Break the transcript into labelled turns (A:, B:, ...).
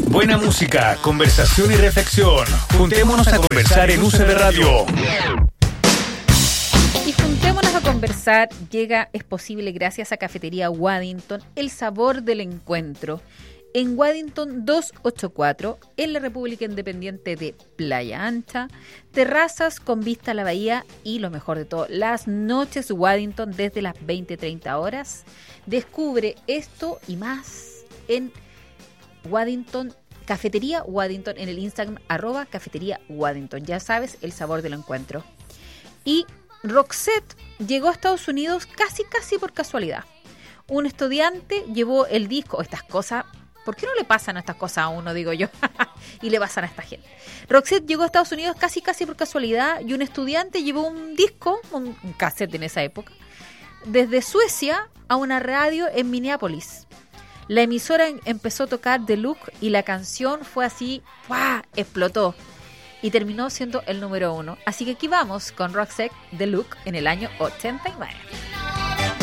A: Buena música, conversación y reflexión. Juntémonos a conversar en UCB Radio.
B: Y juntémonos a conversar es posible gracias a Cafetería Waddington, el sabor del encuentro. En Waddington 284, en la República Independiente de Playa Ancha, terrazas con vista a la bahía y, lo mejor de todo, las noches Waddington desde las 20:30 horas. Descubre esto y más en Waddington, Cafetería Waddington, en el Instagram @Cafetería Waddington. Ya sabes, el sabor del encuentro. Y Roxette llegó a Estados Unidos casi por casualidad. Un estudiante llevó el disco, estas cosas. ¿Por qué no le pasan estas cosas a uno, digo yo? Y le pasan a esta gente. Roxette llegó a Estados Unidos casi por casualidad y un estudiante llevó un disco, un cassette en esa época, desde Suecia a una radio en Minneapolis. La emisora empezó a tocar The Look y la canción fue así, ¡guau!, explotó. Y terminó siendo el número 1. Así que aquí vamos con Roxette, The Look, en el año 89.